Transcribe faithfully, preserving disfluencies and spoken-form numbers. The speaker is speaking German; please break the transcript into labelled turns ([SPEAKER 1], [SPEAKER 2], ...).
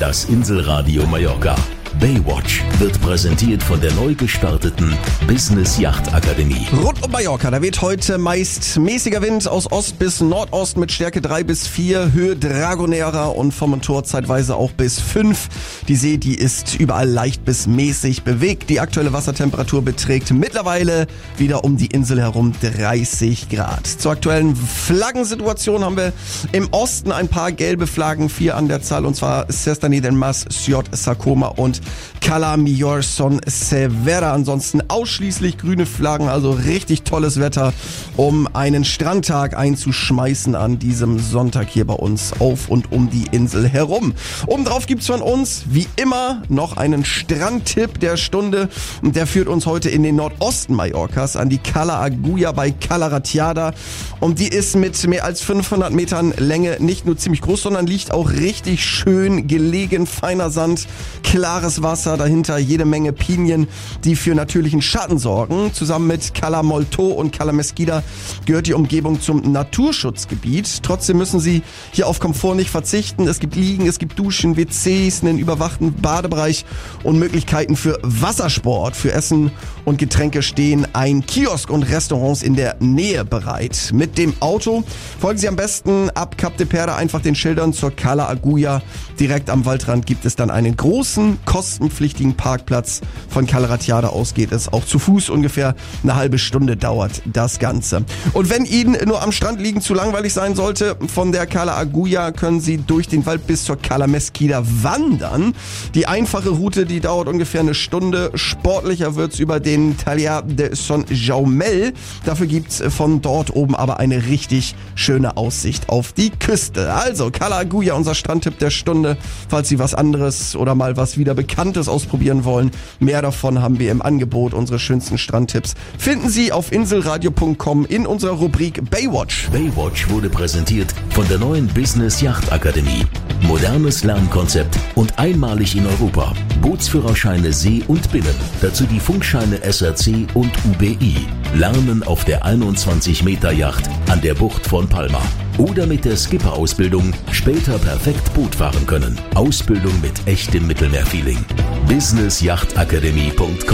[SPEAKER 1] Das Inselradio Mallorca. Baywatch wird präsentiert von der neu gestarteten Business Yacht Akademie.
[SPEAKER 2] Rund um Mallorca, da weht heute meist mäßiger Wind aus Ost bis Nordost mit Stärke drei bis vier, Höhe Dragonera und vom Motor zeitweise auch bis fünf. Die See, die ist überall leicht bis mäßig bewegt. Die aktuelle Wassertemperatur beträgt mittlerweile wieder um die Insel herum dreißig Grad. Zur aktuellen Flaggensituation haben wir im Osten ein paar gelbe Flaggen, vier an der Zahl, und zwar Sestani del Mas, Siot Sarcoma und Cala Millor Son Severa. Ansonsten ausschließlich grüne Flaggen, also richtig tolles Wetter, um einen Strandtag einzuschmeißen an diesem Sonntag hier bei uns auf und um die Insel herum. Obendrauf gibt's von uns wie immer noch einen Strandtipp der Stunde, und der führt uns heute in den Nordosten Mallorcas an die Cala Agulla bei Cala Ratjada, und die ist mit mehr als fünfhundert Metern Länge nicht nur ziemlich groß, sondern liegt auch richtig schön gelegen, feiner Sand, klares Wasser, dahinter jede Menge Pinien, die für natürlichen Schatten sorgen. Zusammen mit Cala Molto und Cala Mesquida gehört die Umgebung zum Naturschutzgebiet. Trotzdem müssen Sie hier auf Komfort nicht verzichten. Es gibt Liegen, es gibt Duschen, W Cs, einen überwachten Badebereich und Möglichkeiten für Wassersport. Für Essen und Getränke stehen ein Kiosk und Restaurants in der Nähe bereit. Mit dem Auto folgen Sie am besten ab Cap de Pera einfach den Schildern zur Cala Agulla. Direkt am Waldrand gibt es dann einen großen, kostenpflichtigen Parkplatz. Von Cala Ratjada aus geht es auch zu Fuß. Ungefähr eine halbe Stunde dauert das Ganze. Und wenn Ihnen nur am Strand liegen zu langweilig sein sollte, von der Cala Agulla können Sie durch den Wald bis zur Cala Mesquida wandern. Die einfache Route, die dauert ungefähr eine Stunde. Sportlicher wird's über den Taller de Son Jaumel. Dafür gibt's von dort oben aber eine richtig schöne Aussicht auf die Küste. Also Cala Agulla, unser Strandtipp der Stunde. Falls Sie was anderes oder mal was wieder Bekanntes ausprobieren wollen, mehr davon haben wir im Angebot. Unsere schönsten Strandtipps finden Sie auf inselradio punkt com in unserer Rubrik Baywatch.
[SPEAKER 1] Baywatch wurde präsentiert von der neuen Business Yacht Akademie. Modernes Lernkonzept und einmalig in Europa. Bootsführerscheine See und Binnen. Dazu die Funkscheine S R C und U B I. Lernen auf der einundzwanzig Meter Yacht an der Bucht von Palma. Oder mit der Skipper-Ausbildung später perfekt Boot fahren können. Ausbildung mit echtem Mittelmeerfeeling. business yacht akademie punkt com